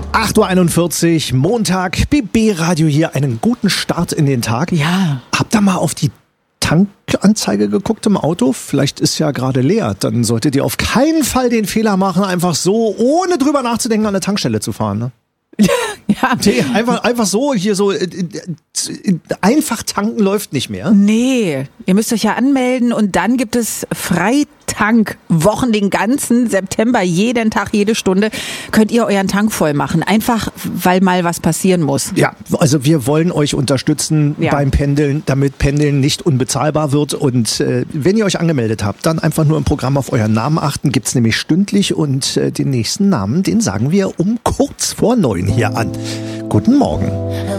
8.41 Uhr, Montag, BB Radio hier. Einen guten Start in den Tag. Ja. Habt ihr mal auf die Tankanzeige geguckt im Auto? Vielleicht ist ja gerade leer. Dann solltet ihr auf keinen Fall den Fehler machen, einfach so, ohne drüber nachzudenken, an eine Tankstelle zu fahren. Ne? Ja. Nee, einfach so, hier so, einfach tanken läuft nicht mehr. Nee, ihr müsst euch ja anmelden und dann gibt es Freitankwochen den ganzen September, jeden Tag, jede Stunde könnt ihr euren Tank voll machen. Einfach, weil mal was passieren muss. Ja, also wir wollen euch unterstützen beim Pendeln, damit Pendeln nicht unbezahlbar wird. Und wenn ihr euch angemeldet habt, dann einfach nur im Programm auf euren Namen achten. Gibt's nämlich stündlich und den nächsten Namen, den sagen wir um kurz vor 9 hier an. Guten Morgen.